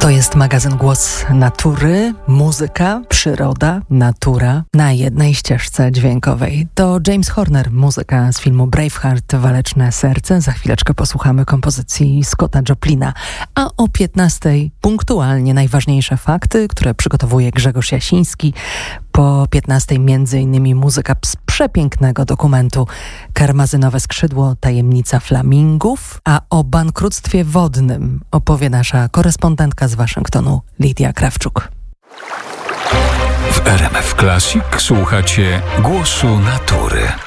To jest magazyn Głos Natury, muzyka, przyroda, natura na jednej ścieżce dźwiękowej. To James Horner, muzyka z filmu Braveheart, Waleczne serce. Za chwileczkę posłuchamy kompozycji Scotta Joplina. A o 15:00 punktualnie najważniejsze fakty, które przygotowuje Grzegorz Jasiński. Po 15:00 między innymi muzyka z przepięknego dokumentu Karmazynowe skrzydło, tajemnica flamingów, a o bankructwie wodnym opowie nasza korespondentka z Waszyngtonu, Lidia Krawczuk. W RMF Classic słuchacie Głosu Natury.